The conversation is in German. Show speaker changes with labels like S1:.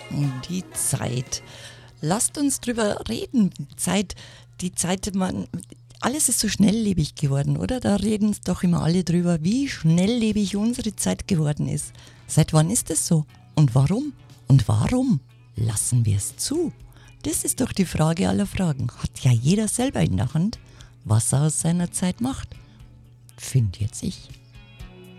S1: Die Zeit. Lasst uns drüber reden. Alles ist so schnelllebig geworden, oder? Da reden doch immer alle drüber, wie schnelllebig unsere Zeit geworden ist. Seit wann ist es so? Und warum? Und warum lassen wir es zu? Das ist doch die Frage aller Fragen. Hat ja jeder selber in der Hand, was er aus seiner Zeit macht. Finde jetzt ich.